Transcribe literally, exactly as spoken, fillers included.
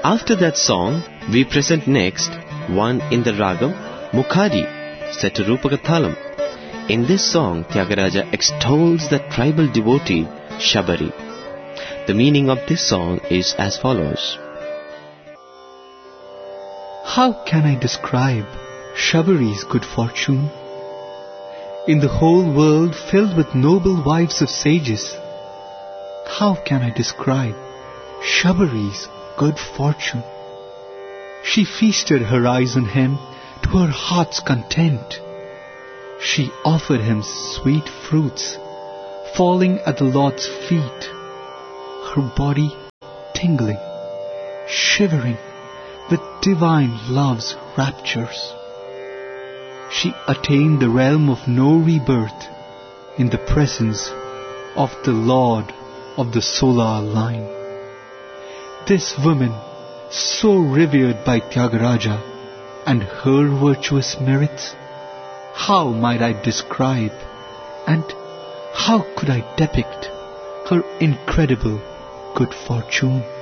After that song, we present next one in the ragam Mukhari, set to Rupaka Thalam. In this song, Tyagaraja extols the tribal devotee Shabari. The meaning of this song is as follows. How can I describe Shabari's good fortune? In the whole world filled with noble wives of sages, how can I describe Shabari's good fortune? She feasted her eyes on him to her heart's content. She offered him sweet fruits, falling at the Lord's feet, her body tingling, shivering with divine love's raptures. She attained the realm of no rebirth in the presence of the Lord of the solar line. This woman, so revered by Tyagaraja, and her virtuous merits, how might I describe and how could I depict her incredible good fortune?